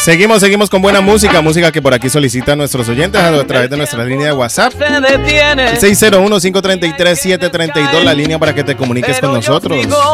Seguimos con buena música que por aquí solicitan nuestros oyentes a través de nuestra línea de WhatsApp. 601-533-732, la línea para que te comuniques con nosotros.